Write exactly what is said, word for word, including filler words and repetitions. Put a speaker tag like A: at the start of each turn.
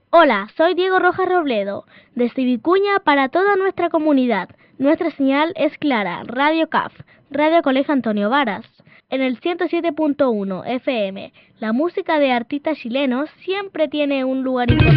A: Hola, soy Diego Rojas Robledo, desde Vicuña para toda nuestra comunidad. Nuestra señal es clara, Radio C A F, Radio Colegio Antonio Varas. En el ciento siete punto uno F M, la música de artistas chilenos siempre tiene un lugar importante.